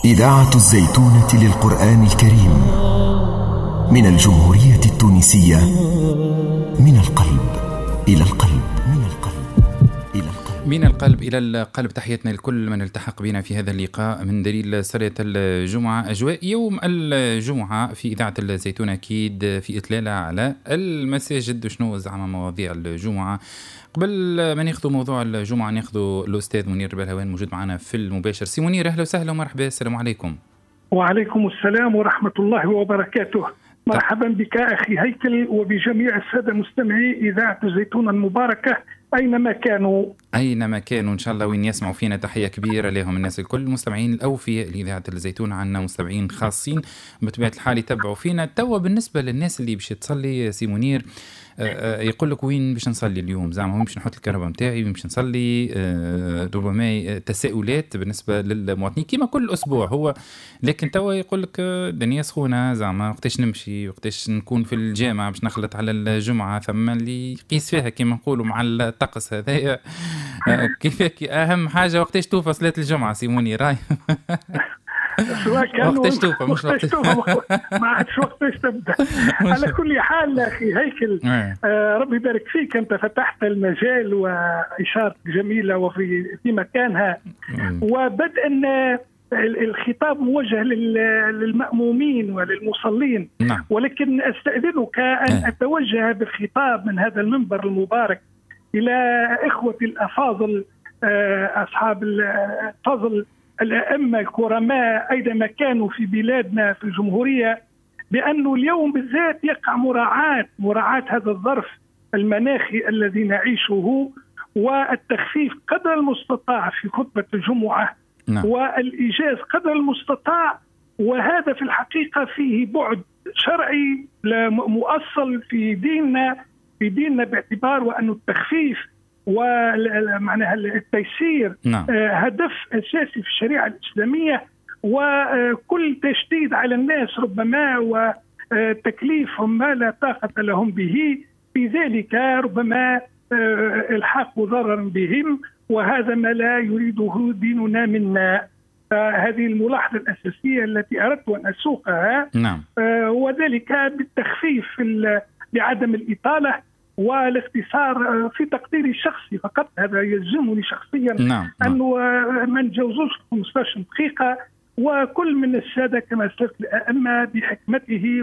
إذاعة الزيتونة للقرآن الكريم من الجمهورية التونسية، من القلب إلى القلب، من القلب إلى القلب، من القلب إلى القلب. تحياتنا لكل من التحق بنا في هذا اللقاء من دليل صلاة الجمعة. أجواء يوم الجمعة في إذاعة الزيتونة أكيد في إطلالة على المساجد وشنو زعما مواضيع الجمعة. قبل ما ناخذ موضوع الجمعة ناخذ الأستاذ منير بالهوان موجود معنا في المباشر. سي منير، أهلا وسهلا ومرحبا. السلام عليكم. وعليكم السلام ورحمة الله وبركاته. مرحبا بك أخي هيكل وبجميع السادة مستمعي إذاعة الزيتونة المباركة أينما كانوا إن شاء الله وين يسمعوا فينا. تحية كبيرة لهم الناس الكل، المستمعين الأوفياء لإذاعة الزيتونة. عنا مستمعين خاصين بطبيعة الحال يتبعوا فينا. توا بالنسبة للناس اللي باش تصلي سي منير، يقول لك وين باش نصلي اليوم، زعما وين باش نحط الكهرباء نتاعي، وين باش نصلي. ربما تساؤلات بالنسبة للمواطنين كما كل أسبوع هو، لكن توا يقول لك الدنيا سخونة، زعما وقتاش نمشي، وقتاش نكون في الجامعة باش نخلط على الجمعة، ثم اللي يقيس فيها كما نقولوا مع الطقس هذا. كيف أهم حاجة وقتاش توفى صلاة الجمعة سي منير؟ راي وقتاش توفى مش وقتاش ما عادش وقتاش تبدا. على كل حال اخي هيكل، ربي يبارك فيك، انت فتحت المجال واشاره جميله وفي مكانها، وبدأ الخطاب موجه للمأمومين وللمصلين، ولكن استأذنك ان اتوجه بالخطاب من هذا المنبر المبارك الى اخوتي الافاضل، اصحاب الفضل، الأئمة الكرماء أينما كانوا في بلادنا في الجمهورية، بأنه اليوم بالذات يقع مراعاة هذا الظرف المناخي الذي نعيشه، والتخفيف قدر المستطاع في خطبة الجمعة، والإيجاز قدر المستطاع. وهذا في الحقيقة فيه بعد شرعي مؤصل في ديننا باعتبار وأن التخفيف ومعناها التيسير هدف أساسي في الشريعة الإسلامية، وكل تشديد على الناس ربما وتكليفهم ما لا طاقة لهم به، في ذلك ربما الحاق ضررا بهم، وهذا ما لا يريده ديننا منا. هذه الملاحظة الأساسية التي أردت أن أسوقها، وذلك بالتخفيف بعدم الإطالة والاختصار في تقديري الشخصي فقط. هذا يلزمني شخصيا أنه ما نتجاوزوش 15 دقيقة، وكل من السادة كما سلفت الأئمة بحكمته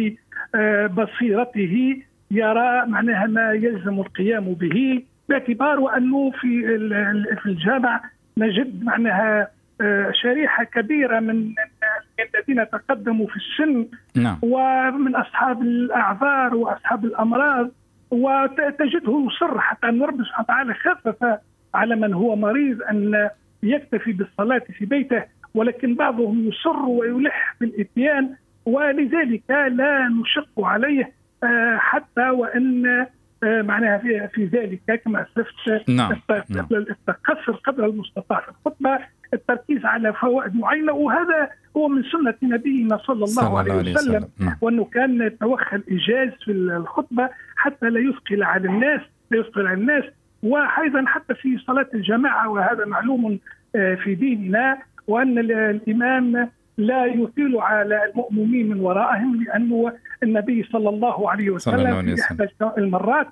وببصيرته يرى معناها ما يلزم القيام به، باعتبار وأنه في الجامع نجد معناها شريحة كبيرة من الذين تقدموا في السن، ومن أصحاب الأعذار وأصحاب الأمراض، وتجده يصر حتى أن ربنا سبحانه وتعالى خفف على من هو مريض أن يكتفي بالصلاة في بيته، ولكن بعضهم يصر ويلح بالإتيان، ولذلك لا نشق عليه حتى وأن معناها في ذلك كما أسلفت التقصر قدر المستطاع في الخطبة، التركيز على فوائد معينة، وهذا هو من سنة نبينا صلى الله عليه وسلم، وأنه كان يتوخى الإيجاز في الخطبة حتى لا يثقل على الناس، وأيضا حتى في صلاة الجماعة، وهذا معلوم في ديننا، وأن الإمام لا يطيل على المؤمنين من ورائهم، لأنه النبي صلى الله عليه وسلم في إحدى المرات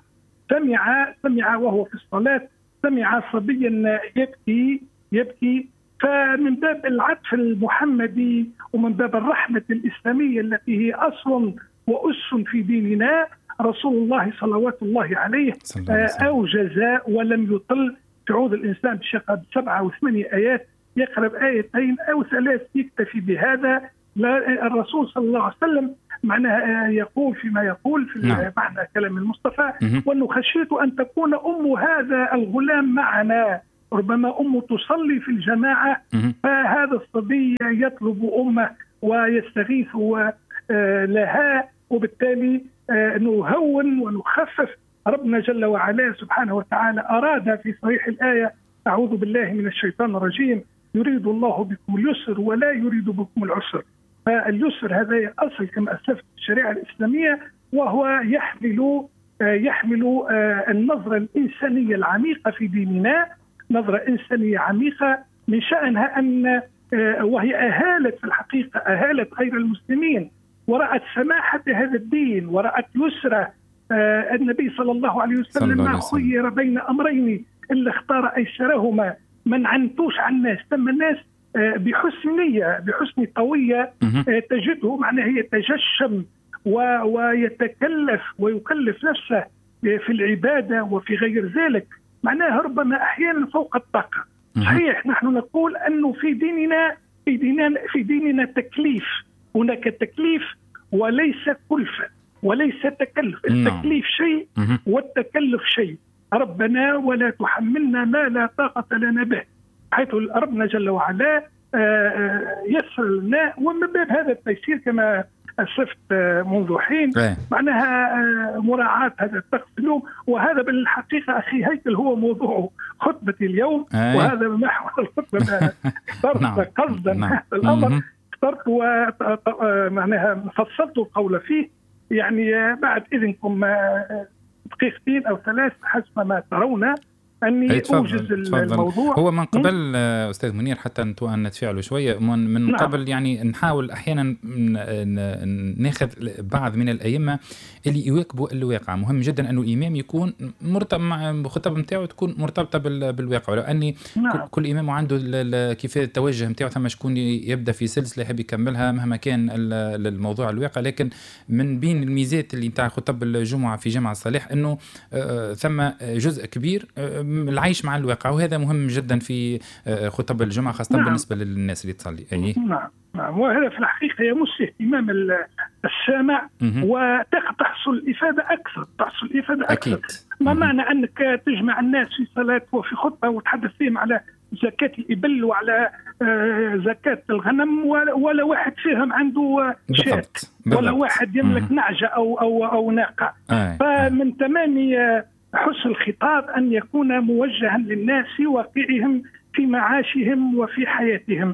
سمع وهو في الصلاة، سمع صبيا يبكي، فمن باب العطف المحمدي ومن باب الرحمة الإسلامية التي هي أصل وأس في ديننا، رسول الله صلوات الله عليه أوجز ولم يطل. تعود الإنسان بشقة 7 أو 8 آيات، يقرأ آيتين أو 3 يكتفي بهذا. الرسول صلى الله عليه وسلم معناها يقول فيما يقول في معنى كلام المصطفى، وأنه خشيت أن تكون أم هذا الغلام معنا، ربما أمه تصلي في الجماعة، فهذا الصبي يطلب أمه ويستغيث لها، وبالتالي نهون ونخفف. ربنا جل وعلا سبحانه وتعالى أراد في صحيح الآية: أعوذ بالله من الشيطان الرجيم، يريد الله بكم اليسر ولا يريد بكم العسر. فاليسر هذا أصل كما أسلفت الشريعة الإسلامية، وهو يحمل النظرة الإنسانية العميقة في ديننا، نظرة إنسانية عميقة من شأنها أن وهي أهالت في الحقيقة، أهالت غير المسلمين، ورأت سماحة هذا الدين، ورأت يسرة. النبي صلى الله عليه وسلم ما خير بين أمرين إلا اختار أيسرهما. من عنتوش عن الناس، تم الناس بحسن نية، بحسن طوية، تجده معناه يتجشم ويتكلف ويكلف نفسه في العبادة وفي غير ذلك، معناها ربما أحيانا فوق الطاقة. صحيح نحن نقول أنه في ديننا تكليف، هناك تكليف وليس كلفة وليس تكلف. التكليف شيء والتكلف شيء. ربنا ولا تحملنا ما لا طاقة لنا به، حيث ربنا جل وعلا يسر لنا، ومن باب هذا التيسير كما أسفت منذ حين معناها مراعاة هذا الطقس اليوم. وهذا بالحقيقة أخي هيكل هو موضوع خطبتي اليوم، وهذا محور الخطبة. اخترت قصدا هذا الأمر، اخترت ومعناها فصلت القول فيه، يعني بعد إذنكم دقيقتين أو 3 حسب ما ترون أني أوجز الموضوع. هو من قبل أستاذ منير حتى نتفاعلوا شوية من قبل، يعني نحاول أحيانا ناخذ بعض من الأئمة اللي يواكبوا الواقع. مهم جدا أنه الإمام يكون مرتبط مع الخطب نتاعو، تكون مرتبطة بالواقع، ولو أني كل إمام عنده كيف التوجه نتاعو، ثم شكون يبدأ في سلسلة يحب يكملها مهما كان الموضوع الواقع. لكن من بين الميزات اللي نتاع خطب الجمعة في جامع الصالح أنه ثم جزء كبير العيش مع الواقع، وهذا مهم جدا في خطب الجمعة خاصة بالنسبة للناس اللي تصلي. نعم، وهذا في الحقيقة يمس اهتمام السامع، وتحصل إفادة أكثر، أكيد. ما معنى أنك تجمع الناس في صلاة وفي خطبة وتحدث فيهم على زكاة الإبل وعلى زكاة الغنم، ولا واحد فيهم عنده شاة، ولا واحد يملك نعجة أو ناقة. فمن تمام حسن الخطاب أن يكون موجها للناس واقعهم في معاشهم وفي حياتهم.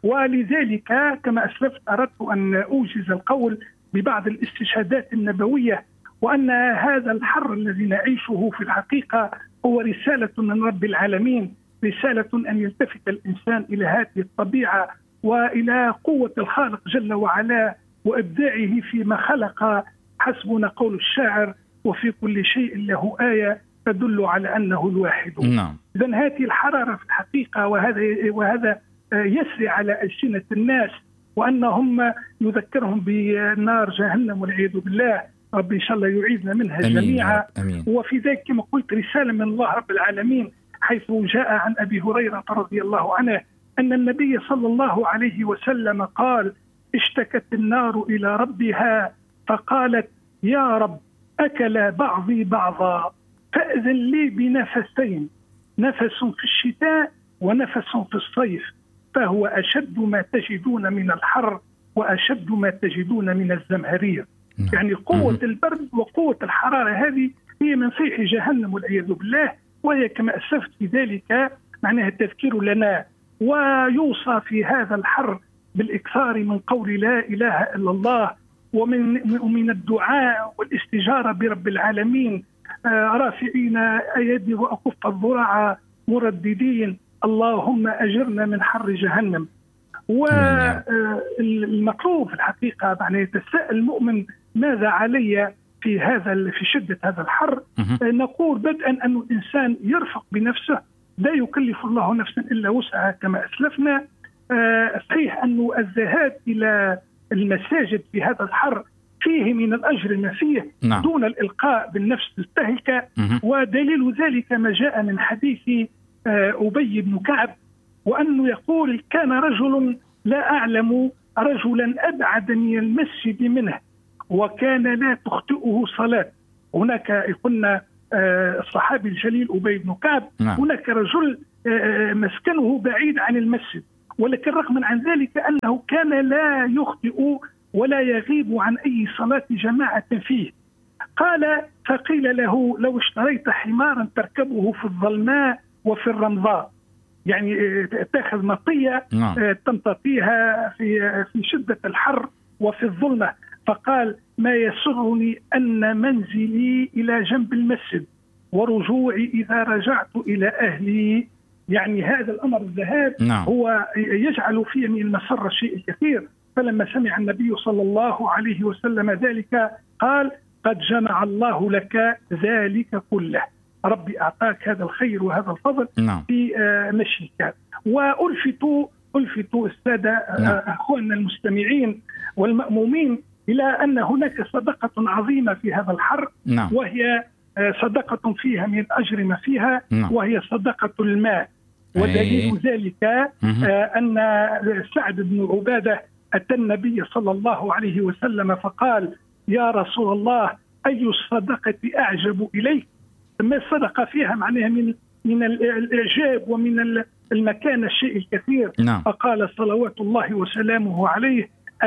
ولذلك كما أسلفت أردت أن أوجز القول ببعض الاستشهادات النبوية، وأن هذا الحر الذي نعيشه في الحقيقة هو رسالة من رب العالمين، رسالة أن يلتفت الإنسان إلى هذه الطبيعة وإلى قوة الخالق جل وعلا وإبداعه فيما خلق. حسبنا قول الشاعر: وفي كل شيء له آية تدل على أنه الواحد. إذن هذه الحرارة في الحقيقة، وهذا يسري على ألسنة الناس، وأنهم يذكرهم بنار جهنم والعياذ بالله. رب إن شاء الله يعيذنا منها جميعا. وفي ذلك كما قلت رسالة من الله رب العالمين، حيث جاء عن أبي هريرة رضي الله عنه أن النبي صلى الله عليه وسلم قال: اشتكت النار إلى ربها فقالت: يا رب أكل بعضي بعضا فأذن لي بنفسين، نفس في الشتاء ونفس في الصيف، فهو أشد ما تجدون من الحر وأشد ما تجدون من الزمهرير. يعني قوة البرد وقوة الحرارة هذه هي من فيح جهنم والعياذ بالله. وهي كما أسفت في ذلك معناها التذكير لنا، ويوصى في هذا الحر بالإكثار من قول لا إله إلا الله، ومن الدعاء والاستجارة برب العالمين، رافعين أيدي وأكف الذراع مرددين: اللهم أجرنا من حر جهنم. والمطلوب في الحقيقة يعني يتساءل المؤمن: ماذا علي في شدة هذا الحر؟ نقول بدءا أن الإنسان يرفق بنفسه، لا يكلف الله نفسا إلا وسعها كما أسلفنا. صحيح أن الذهاب إلى المساجد في هذا الحر فيه من الأجر ما فيه دون الإلقاء بالنفس التهلكة. ودليل ذلك ما جاء من حديث أبي بن كعب، وأنه يقول: كان رجل لا أعلم رجلا أبعد من المسجد منه وكان لا تخطئه صلاة. هناك قلنا الصحابي الجليل أبي بن كعب، هناك رجل مسكنه بعيد عن المسجد، ولكن رغم عن ذلك أنه كان لا يخطئ ولا يغيب عن أي صلاة جماعة فيه. قال: فقيل له: لو اشتريت حمارا تركبه في الظلماء وفي الرمضاء، يعني تأخذ مطية تمتطيها في شدة الحر وفي الظلمة. فقال: ما يسرني أن منزلي إلى جنب المسجد ورجوعي إذا رجعت إلى أهلي يعني هذا الأمر الذهاب نعم. هو يجعل في من المسرة الشيء الكثير. فلما سمع النبي صلى الله عليه وسلم ذلك قال قد جمع الله لك ذلك كله، ربي أعطاك هذا الخير وهذا الفضل نعم. في مشيك. وألفتوا السادة أخواننا المستمعين والمأمومين إلى أن هناك صدقة عظيمة في هذا الحر، نعم. وهي صدقة فيها من أجر ما فيها، نعم. وهي صدقة الماء. ودليل ذلك أن سعد بن عبادة أتى النبي صلى الله عليه وسلم فقال يا رسول الله أي الصدقة أعجب إليك؟ ما الصدقة فيها معناها من الإعجاب ومن المكان الشيء الكثير. نعم. فقال صلوات الله وسلامه عليه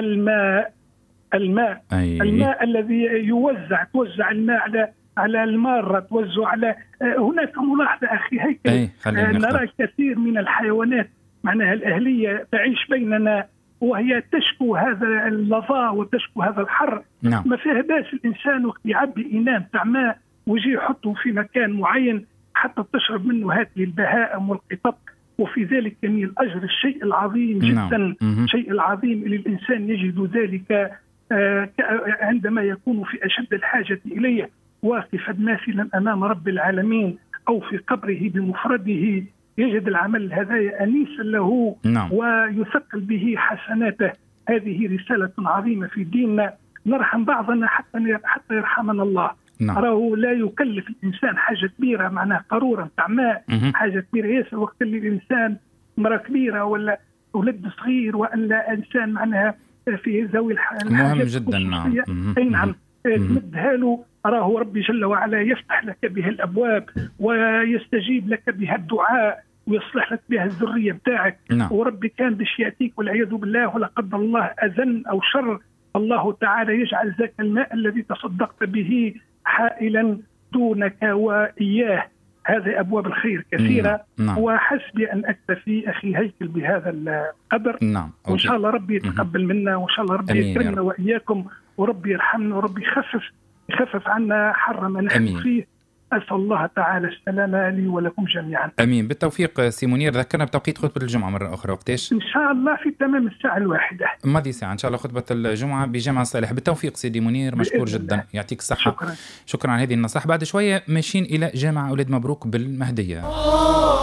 الماء الذي توزع الماء على المارة، توزع على هناك ملاحظة أخي هيك نرى كثير من الحيوانات معناها الأهلية تعيش بيننا وهي تشكو هذا اللظى وتشكو هذا الحر. نعم. ما فيها باس الإنسان وقت يعبي إناء تاع ماء ويجي يحطه في مكان معين حتى تشرب منه هذه البهائم والقطط، وفي ذلك من الأجر الشيء العظيم جدا. نعم. شيء العظيم اللي الإنسان يجد ذلك عندما يكون في أشد الحاجة إليه واقفا ماثلا أمام رب العالمين أو في قبره بمفرده، يجد العمل هذا أنيسا له. نعم. ويثقل به حسناته. هذه رسالة عظيمة في ديننا، نرحم بعضنا حتى يرحمنا الله. نعم. راه لا يكلف الإنسان حاجة كبيرة معناها قارورة تاع ماء، حاجة كبيرة ياسر وقت اللي الإنسان مرة كبيرة ولا ولد صغير ولا إنسان معناها في ذوي الحاجات مهم جدا. نعم. نعم تمدها له، راه ربي جل وعلا يفتح لك بها الأبواب ويستجيب لك بها الدعاء ويصلح لك بها الذرية بتاعك. نعم. وربي كان باش يأتيك والعياذ بالله ولا قدر الله أذن أو شر، الله تعالى يجعل ذاك الماء الذي تصدقت به حائلا دونك وإياه. هذه أبواب الخير كثيرة. نعم. وحسبي أن أكتفي أخي هيكل بهذا القدر. نعم. وإن شاء الله ربي يتقبل منا، وإن شاء الله ربي يكرمنا وإياكم، وربي يرحمنا وربي يخفف عنا حر ما نحن فيه. أسأل الله تعالى السلامة لي ولكم جميعا. أمين. بالتوفيق سي منير. ذكرنا بتوقيت خطبة الجمعة مرة أخرى وقتاش؟ إن شاء الله في تمام الساعة 1 ماضي ساعة إن شاء الله خطبة الجمعة بجامع الصالح. بالتوفيق سيدي منير، مشكور جدا. يعطيك الصحة. شكرا على هذه النصائح. بعد شوية ماشيين إلى جامع أولاد مبروك بالمهدية.